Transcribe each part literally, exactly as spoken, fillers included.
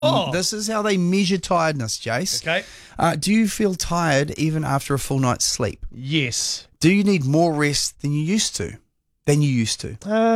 Oh. This is how they measure tiredness, Jace. Okay. Uh, do you feel tired even after a full night's sleep? Yes. Do you need more rest than you used to? Than you used to?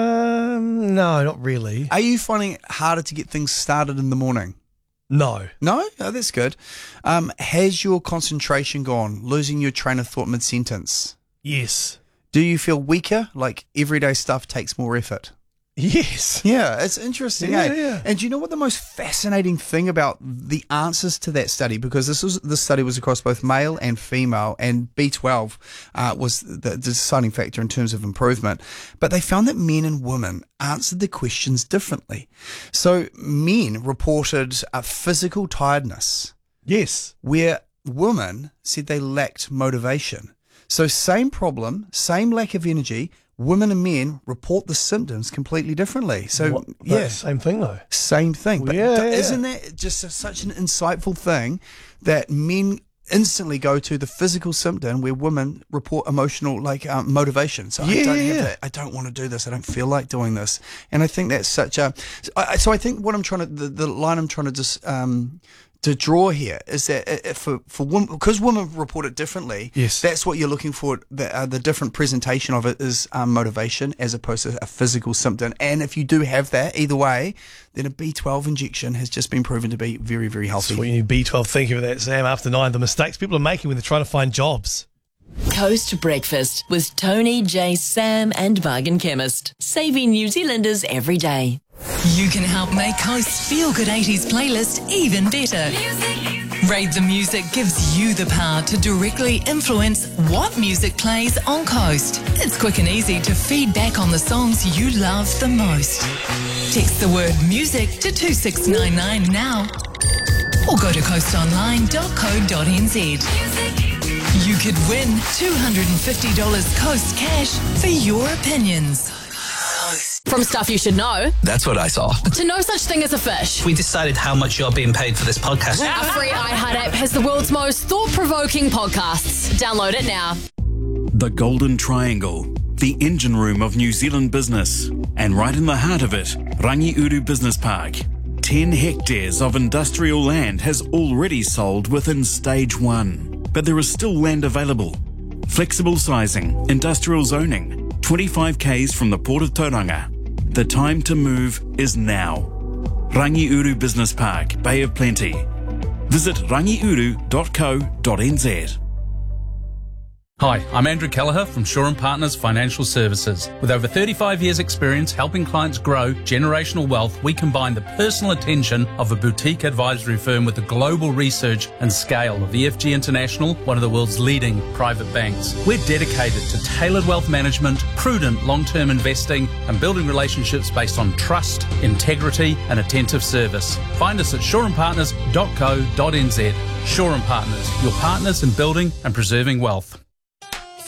Um, no, not really. Are you finding it harder to get things started in the morning? No. No? Oh, that's good. Um, has your concentration gone, losing your train of thought mid-sentence? Yes. Do you feel weaker, like everyday stuff takes more effort? Yes. Yeah, it's interesting, Yeah, eh? yeah. And do you know what the most fascinating thing about the answers to that study, because this was this study was across both male and female, and B twelve uh, was the, the deciding factor in terms of improvement, but they found that men and women answered the questions differently. So men reported a physical tiredness, Yes. where women said they lacked motivation. So same problem, same lack of energy. Women and men report the symptoms completely differently. So, What, yeah, that's the same thing though. same thing. But Yeah, d- yeah. isn't that just a, such an insightful thing that men instantly go to the physical symptom where women report emotional, like um, motivation. So I Yeah, don't yeah, have yeah. that. I don't want to do this. I don't feel like doing this. And I think that's such a. So I, so I think what I'm trying to, the, the line I'm trying to just um, to draw here is that uh, for for women, because women report it differently. Yes. That's what you're looking for. The, uh, the different presentation of it is um, motivation as opposed to a physical symptom. And if you do have that, either way, then a B twelve injection has just been proven to be very, very healthy. That's what you need B twelve. Thank you for that, Sam. After nine, the mistakes people are making when they're trying to find jobs. Coast Breakfast with Tony, Jay, Sam and Bargain Chemist. Saving New Zealanders every day. You can help make Coast's Feel Good eighties playlist even better. Rate the Music gives you the power to directly influence what music plays on Coast. It's quick and easy to feedback on the songs you love the most. Text the word music to two six nine nine now or go to coast online dot co dot n z. You could win two hundred fifty dollars Coast cash for your opinions. From stuff you should know That's what I saw. to no such thing as a fish. We decided how much you're being paid for this podcast. Our free iHeart app has the world's most thought-provoking podcasts. Download it now. The Golden Triangle, the engine room of New Zealand business. And right in the heart of it, Rangiuru Business Park. ten hectares of industrial land has already sold within stage one. But there is still land available. Flexible sizing, industrial zoning, twenty-five kays from the Port of Tauranga. The time to move is now. Rangiuru Business Park, Bay of Plenty. Visit rangiuru dot co dot n z. Hi, I'm Andrew Kelleher from Shaw and Partners Financial Services. With over thirty-five years experience helping clients grow generational wealth, we combine the personal attention of a boutique advisory firm with the global research and scale of E F G International, one of the world's leading private banks. We're dedicated to tailored wealth management, prudent long-term investing, and building relationships based on trust, integrity, and attentive service. Find us at shaw and partners dot co dot n z. Shaw and Partners, your partners in building and preserving wealth.